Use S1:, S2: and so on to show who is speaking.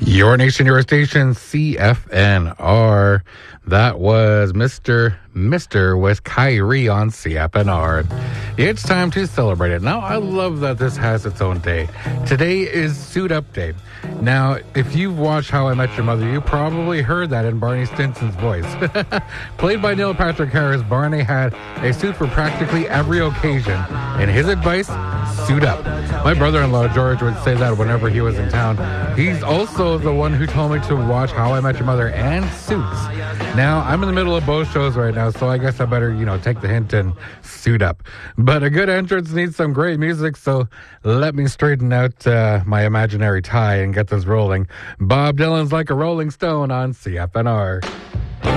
S1: Your Nation, Your Station, CFNR. That was Mr. with Kyrie on CFNR. It's time to celebrate it. Now, I love that this has its own day. Today is Suit Up Day. Now, if you've watched How I Met Your Mother, you probably heard that in Barney Stinson's voice. Played by Neil Patrick Harris, Barney had a suit for practically every occasion. And his advice, suit up. My brother-in-law, George, would say that whenever he was in town. He's also the one who told me to watch How I Met Your Mother and Suits. Now, I'm in the middle of both shows right now, so I guess I better, take the hint and suit up. But a good entrance needs some great music, so let me straighten out my imaginary tie and get this rolling. Bob Dylan's Like a Rolling Stone on CFNR.